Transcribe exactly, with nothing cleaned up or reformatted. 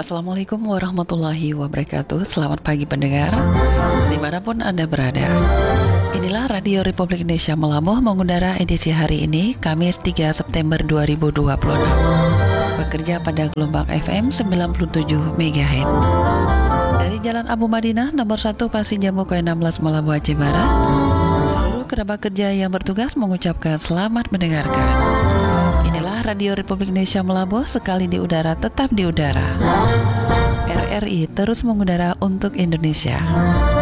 Assalamualaikum warahmatullahi wabarakatuh. Selamat pagi pendengar, dimanapun Anda berada. Inilah Radio Republik Indonesia Melabuh mengudara edisi hari ini, Kamis tiga September dua ribu dua puluh enam. Bekerja pada gelombang F M sembilan puluh tujuh megahertz. Dari Jalan Abu Madinah nomor satu Pasir Jambu K enam belas Melabuh Aceh Barat. Seluruh kerabat kerja yang bertugas mengucapkan selamat mendengarkan. Inilah Radio Republik Indonesia Melabuh, sekali di udara tetap di udara. R R I terus mengudara untuk Indonesia.